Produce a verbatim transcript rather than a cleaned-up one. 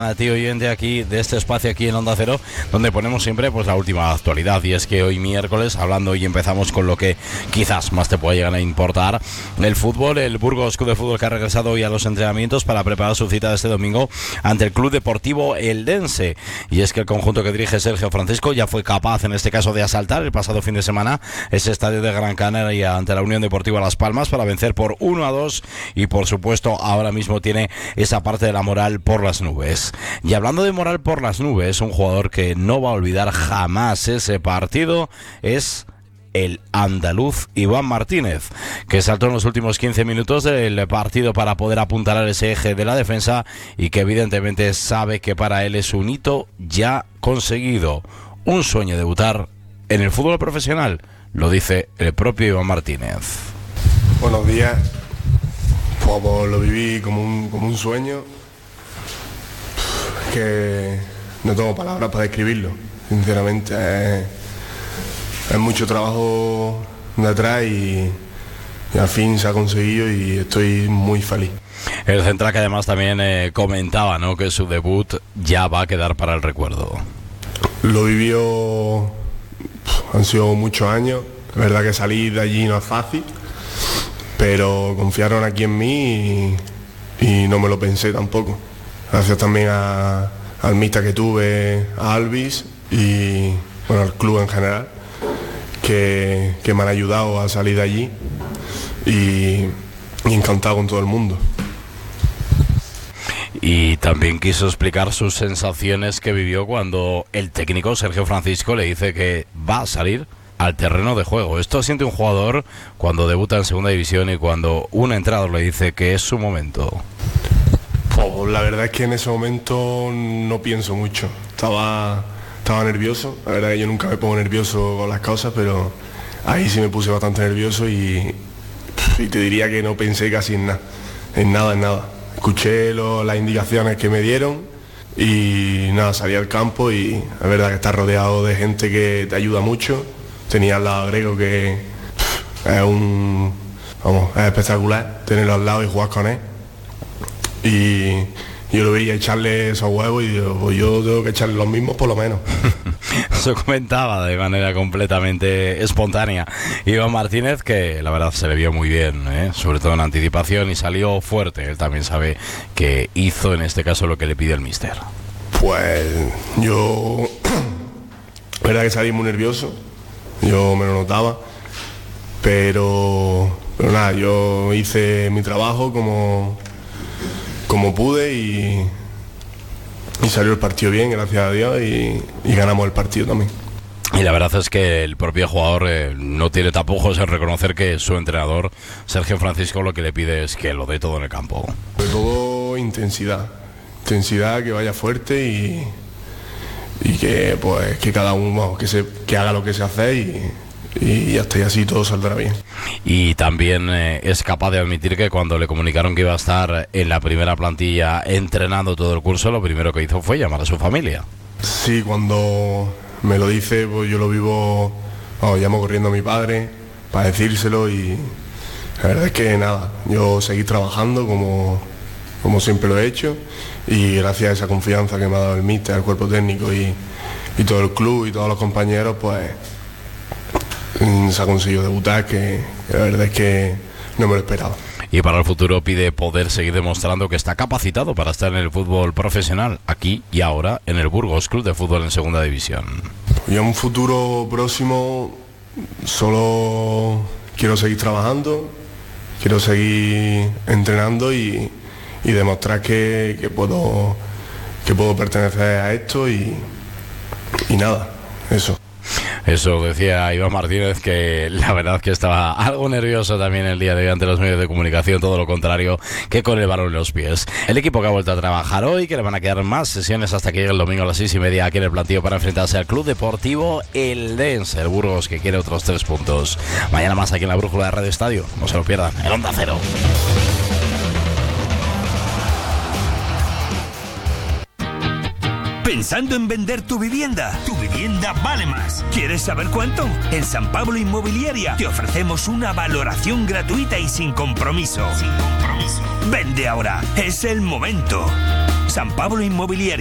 A ti oyente aquí de este espacio aquí en Onda Cero, donde ponemos siempre pues la última actualidad, y es que hoy miércoles, hablando y empezamos con lo que quizás más te pueda llegar a importar, el fútbol. El Burgos Club de Fútbol, que ha regresado hoy a los entrenamientos para preparar su cita de este domingo ante el Club Deportivo Eldense, y es que el conjunto que dirige Sergio Francisco ya fue capaz en este caso de asaltar el pasado fin de semana ese estadio de Gran Canaria ante la Unión Deportiva Las Palmas para vencer por uno a dos, y por supuesto ahora mismo tiene esa parte de la moral por las nubes. Y hablando de moral por las nubes, un jugador que no va a olvidar jamás ese partido es el andaluz Iván Martínez, que saltó en los últimos quince minutos del partido para poder apuntalar ese eje de la defensa, y que evidentemente sabe que para él es un hito ya conseguido, un sueño debutar en el fútbol profesional, lo dice el propio Iván Martínez. Buenos días. Pues, pues lo viví como un, como un sueño que no tengo palabras para describirlo, sinceramente. Es, es mucho trabajo detrás y, y al fin se ha conseguido y estoy muy feliz. El central, que además también eh, comentaba, ¿no?, que su debut ya va a quedar para el recuerdo. Lo vivió, han sido muchos años, es verdad que salir de allí no es fácil, pero confiaron aquí en mí y, y no me lo pensé tampoco. Gracias también a, al míster que tuve, a Alvis y bueno, al club en general, que, que me han ayudado a salir de allí, y, y encantado con todo el mundo. Y también quiso explicar sus sensaciones que vivió cuando el técnico Sergio Francisco le dice que va a salir al terreno de juego. Esto siente un jugador cuando debuta en segunda división y cuando un entrenador le dice que es su momento. Pues la verdad es que en ese momento no pienso mucho. Estaba, estaba nervioso. La verdad es que yo nunca me pongo nervioso con las cosas, pero ahí sí me puse bastante nervioso y, y te diría que no pensé casi en nada. En nada, en nada. Escuché lo, las indicaciones que me dieron y nada, salí al campo y es verdad que estás rodeado de gente que te ayuda mucho. Tenía al lado a Grego, que es un, vamos, es espectacular tenerlo al lado y jugar con él. Y yo lo veía echarle esos huevos y digo, pues yo tengo que echarle los mismos por lo menos. Eso comentaba de manera completamente espontánea Iván Martínez, que la verdad se le vio muy bien, ¿eh? Sobre todo en anticipación, y salió fuerte. Él también sabe que hizo en este caso lo que le pide el míster. Pues yo, la verdad que salí muy nervioso, yo me lo notaba, pero, pero nada, yo hice mi trabajo como... como pude y, y salió el partido bien, gracias a Dios, y, y ganamos el partido también. Y la verdad es que el propio jugador eh, no tiene tapujos en reconocer que su entrenador, Sergio Francisco, lo que le pide es que lo dé todo en el campo. Sobre todo intensidad, intensidad, que vaya fuerte y, y que pues que cada uno que, se, que haga lo que se hace y... y hasta y así todo saldrá bien. Y también eh, es capaz de admitir que cuando le comunicaron que iba a estar en la primera plantilla entrenando todo el curso, lo primero que hizo fue llamar a su familia. Sí, cuando me lo dice, pues yo lo vivo, oh, llamo corriendo a mi padre para decírselo, y la verdad es que nada, yo seguí trabajando como, como siempre lo he hecho, y gracias a esa confianza que me ha dado el míster, el cuerpo técnico y, y todo el club y todos los compañeros, pues se ha conseguido debutar, que, que la verdad es que no me lo esperaba. Y para el futuro pide poder seguir demostrando que está capacitado para estar en el fútbol profesional, aquí y ahora en el Burgos Club de Fútbol en segunda división. Yo en un futuro próximo solo quiero seguir trabajando, quiero seguir entrenando y, y demostrar que, que, puedo, que puedo pertenecer a esto y, y nada, eso. Eso decía Iván Martínez, que la verdad que estaba algo nervioso también el día de hoy ante los medios de comunicación, todo lo contrario que con el balón en los pies. El equipo que ha vuelto a trabajar hoy, que le van a quedar más sesiones hasta que llegue el domingo a las seis y media aquí en el plantillo para enfrentarse al Club Deportivo Eldense, el Burgos, que quiere otros tres puntos. Mañana más aquí en la Brújula de Radio Estadio, no se lo pierdan, en Onda Cero. ¿Pensando en vender tu vivienda? Tu vivienda vale más. ¿Quieres saber cuánto? En San Pablo Inmobiliaria te ofrecemos una valoración gratuita y sin compromiso. Sin compromiso. Vende ahora. Es el momento. San Pablo Inmobiliaria.